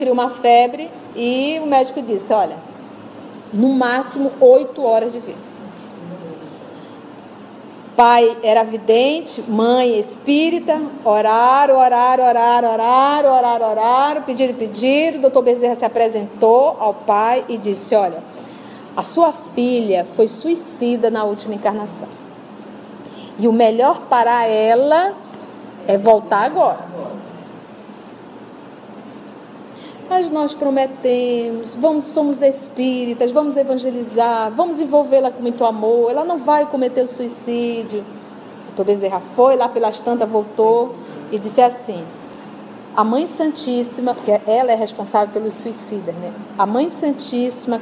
criou uma febre e o médico disse, olha, no máximo 8 horas de vida. Pai era vidente, mãe espírita, oraram, pediram. O doutor Bezerra se apresentou ao pai e disse, olha, a sua filha foi suicida na última encarnação. E o melhor para ela é voltar agora. Mas nós prometemos, somos espíritas, vamos evangelizar, vamos envolvê-la com muito amor, ela não vai cometer o suicídio. O doutor Bezerra foi, lá pelas tantas voltou e disse assim, a Mãe Santíssima, porque ela é responsável pelos suicidas, né? A Mãe Santíssima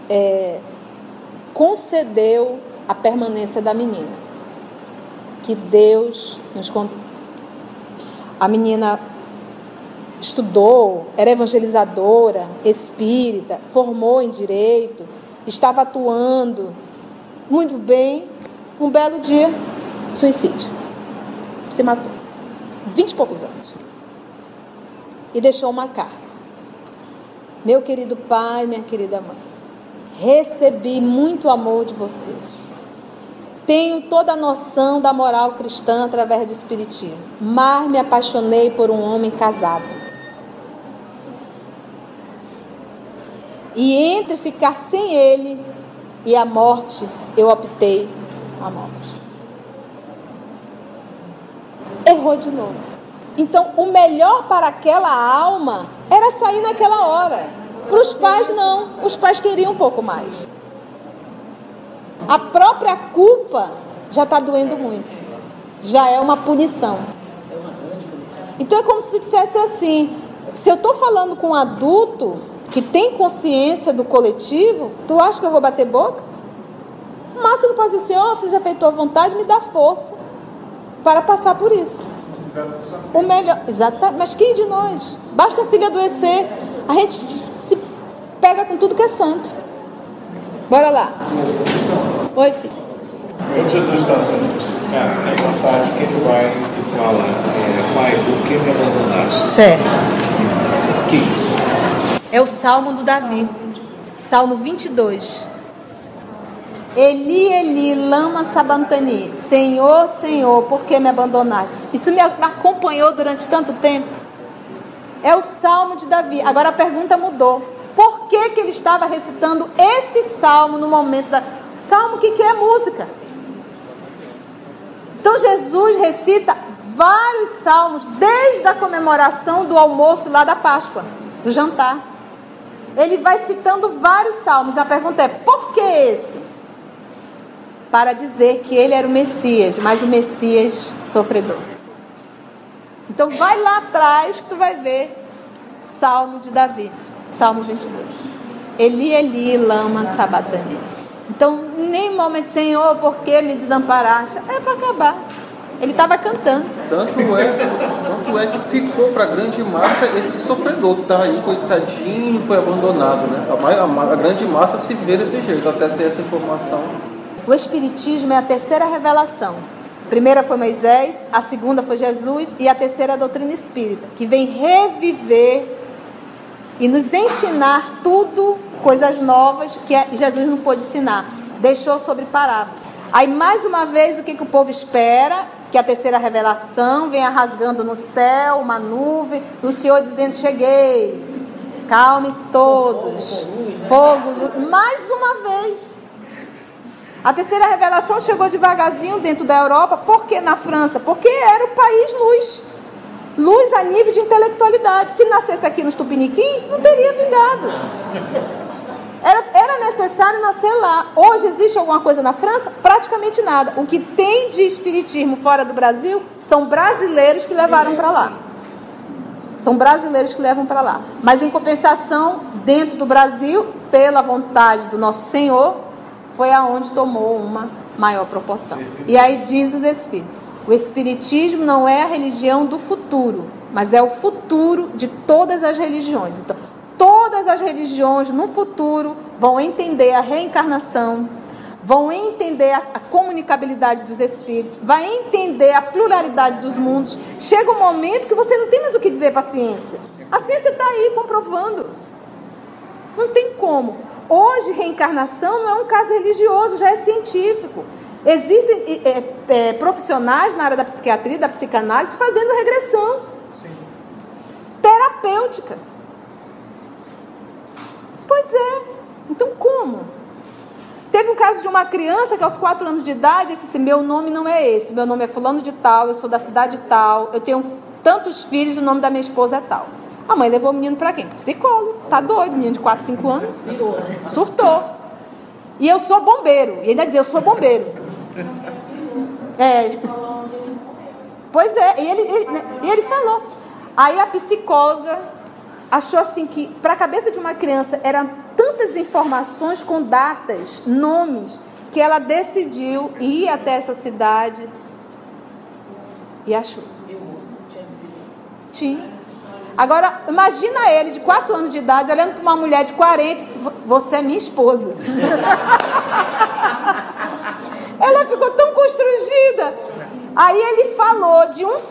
concedeu a permanência da menina. Que Deus nos conduz. A menina estudou, era evangelizadora, espírita, formou em direito, estava atuando muito bem. Um belo dia, suicídio. Se matou. 20 e poucos anos. E deixou uma carta. Meu querido pai, minha querida mãe, recebi muito amor de vocês. Tenho toda a noção da moral cristã através do espiritismo, mas me apaixonei por um homem casado. E entre ficar sem ele e a morte, eu optei a morte. Errou de novo. Então, o melhor para aquela alma era sair naquela hora. Para os pais, não. Os pais queriam um pouco mais. A própria culpa já está doendo muito. Já é uma punição. Então, é como se tu dissesse assim, se eu estou falando com um adulto que tem consciência do coletivo, tu acha que eu vou bater boca? O máximo pode dizer, Senhor, você já fez tua vontade, me dá força para passar por isso. O melhor, exatamente, mas quem de nós? Basta a filha adoecer, a gente se pega com tudo que é santo. Bora lá. Oi, filho. Quando Jesus estava sendo crucificado, tem passagem que ele vai e fala, pai, por que me abandonaste? Certo. Que isso? É o Salmo do Davi, Salmo 22. Eli, Eli, lama sabantani. Senhor, Senhor, por que me abandonaste? Isso me acompanhou durante tanto tempo. É o Salmo de Davi. Agora a pergunta mudou. Por que ele estava recitando esse Salmo no momento da... Salmo, o que é música? Então Jesus recita vários salmos desde a comemoração do almoço lá da Páscoa, do jantar. Ele vai citando vários salmos. A pergunta é, por que esse? Para dizer que ele era o Messias, mas o Messias sofredor. Então vai lá atrás que tu vai ver Salmo de Davi, Salmo 22. Eli, Eli, lama sabachthani. Então, nem momento, Senhor, por que me desamparaste? É para acabar. Ele estava cantando. Tanto é que ficou para a grande massa esse sofredor que estava aí, coitadinho, foi abandonado, né? A grande massa se vê desse jeito, até ter essa informação. O Espiritismo é a terceira revelação. A primeira foi Moisés, a segunda foi Jesus e a terceira é a doutrina espírita, que vem reviver e nos ensinar tudo, coisas novas que Jesus não pôde ensinar. Deixou sobre parábola. Aí, mais uma vez, o que o povo espera? Que a terceira revelação venha rasgando no céu, uma nuvem, o Senhor dizendo, cheguei, calmem-se todos, fogo, mais uma vez. A terceira revelação chegou devagarzinho dentro da Europa. Por que na França? Porque era o país luz. Luz a nível de intelectualidade. Se nascesse aqui nos Tupiniquim, não teria vingado. Era necessário nascer lá. Hoje existe alguma coisa na França? Praticamente nada. O que tem de espiritismo fora do Brasil são brasileiros que levaram para lá. São brasileiros que levam para lá. Mas em compensação, dentro do Brasil, pela vontade do nosso Senhor, foi aonde tomou uma maior proporção. E aí diz os espíritos, o espiritismo não é a religião do futuro, mas é o futuro de todas as religiões. Então, todas as religiões no futuro vão entender a reencarnação, vão entender a comunicabilidade dos espíritos, vai entender a pluralidade dos mundos. Chega um momento que você não tem mais o que dizer para a ciência. A ciência está aí comprovando. Não tem como. Hoje, reencarnação não é um caso religioso, já é científico. Existem profissionais na área da psiquiatria, da psicanálise, fazendo regressão. Sim. Terapêutica. Pois é. Então, como? Teve um caso de uma criança que aos 4 anos de idade disse assim, meu nome não é esse, meu nome é fulano de tal, eu sou da cidade tal, eu tenho tantos filhos, o nome da minha esposa é tal. A mãe levou o menino para quem? Psicólogo. Tá doido, menino de 4, 5 anos. Surtou. E eu sou bombeiro. E ainda dizia, eu sou bombeiro. Pois é, e ele falou. Aí a psicóloga achou assim que para a cabeça de uma criança eram tantas informações com datas, nomes, que ela decidiu ir até essa cidade e achou. Tinha. Agora, imagina ele de 4 anos de idade olhando para uma mulher de 40 e disse, você é minha esposa. Ela ficou tão constrangida. Aí ele falou de um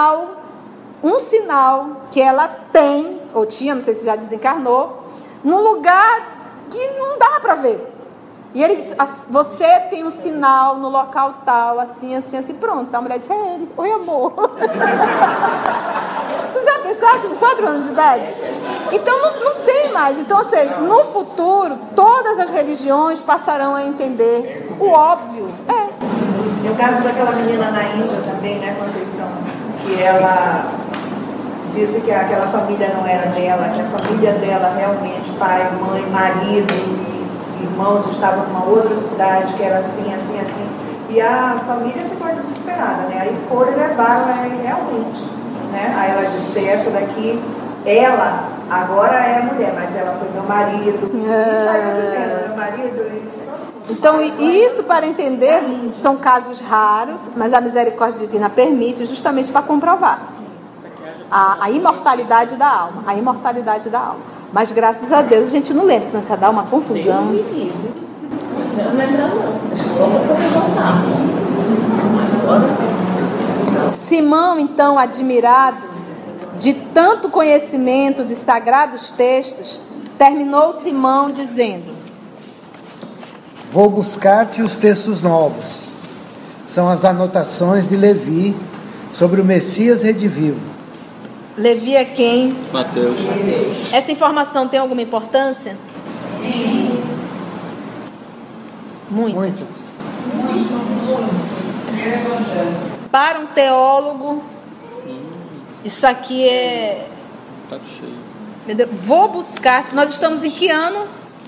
sinal que ela tem, ou tinha, não sei se já desencarnou, num lugar que não dá para ver. E ele disse, você tem um sinal no local tal, assim, assim, assim, pronto. A mulher disse, é ele. Oi, amor. Tu já pensaste com 4 anos de idade? Então não tem mais. Então, ou seja, no futuro, todas as religiões passarão a entender o óbvio. É o caso daquela menina na Índia também, né, Conceição? Que ela disse que aquela família não era dela, que a família dela realmente, pai, mãe, marido e irmãos estavam numa outra cidade que era assim, assim, assim. E a família ficou desesperada, né? Aí foram e levaram ela realmente, né? Aí ela disse, essa daqui, ela agora é mulher, mas ela foi meu marido. E saiu dizendo, meu marido... Então, isso para entender, são casos raros, mas a misericórdia divina permite justamente para comprovar a imortalidade da alma. A imortalidade da alma. Mas graças a Deus a gente não lembra, senão isso vai dar uma confusão. Não lembra não. Só Simão, então, admirado de tanto conhecimento dos sagrados textos, terminou Simão dizendo: vou buscar-te os textos novos. São as anotações de Levi sobre o Messias redivivo. Levi é quem? Mateus. Essa informação tem alguma importância? Sim. Muitas. Para um teólogo, isso aqui é... Tá cheio. Entendeu? Vou buscar... Nós estamos em que ano?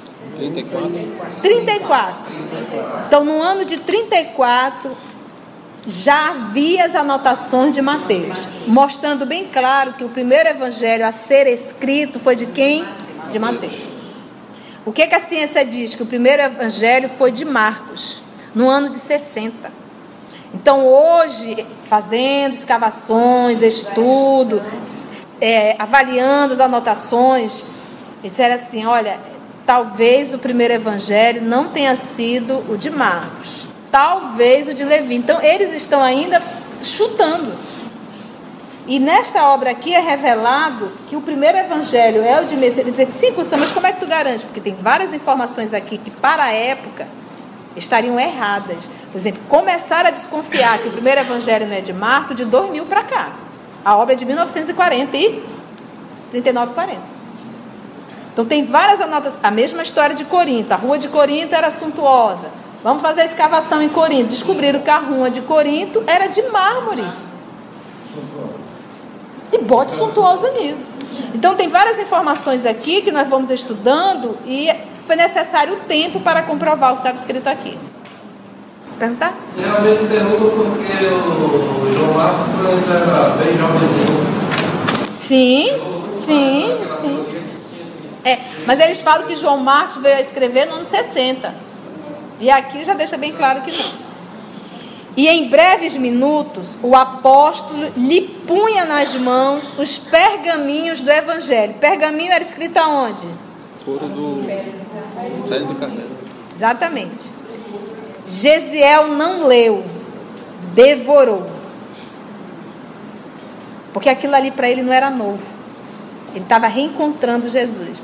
34. Então, no ano de 34, já havia as anotações de Mateus, mostrando bem claro que o primeiro evangelho a ser escrito foi de quem? De Mateus. O que a ciência diz? Que o primeiro evangelho foi de Marcos, no ano de 60. Então, hoje, fazendo escavações, estudo, avaliando as anotações, disseram assim, olha, talvez o primeiro evangelho não tenha sido o de Marcos, talvez o de Levi. Então, eles estão ainda chutando. E nesta obra aqui é revelado que o primeiro evangelho é o de Messias. Ele diz, sim, mas como é que tu garante? Porque tem várias informações aqui que, para a época, estariam erradas. Por exemplo, começaram a desconfiar que o primeiro evangelho não é de Marcos de 2000 para cá. A obra é de 1940 e 39, 40. Então tem várias anotações. A mesma história de Corinto. A rua de Corinto era suntuosa. Vamos fazer a escavação em Corinto. Descobriram que a rua de Corinto era de mármore. E bote suntuosa nisso. Então tem várias informações aqui que nós vamos estudando e foi necessário o tempo para comprovar o que estava escrito aqui. Perguntar? Eu às vezes pergunto porque o João Marcos era bem jovenzinho. Sim. Mas eles falam que João Marcos veio a escrever no ano 60. E aqui já deixa bem claro que não. E em breves minutos, o apóstolo lhe punha nas mãos os pergaminhos do evangelho. Pergaminho era escrito aonde? Couro do Sério do Carneiro. Exatamente. Gesiel não leu, devorou. Porque aquilo ali para ele não era novo. Ele estava reencontrando Jesus.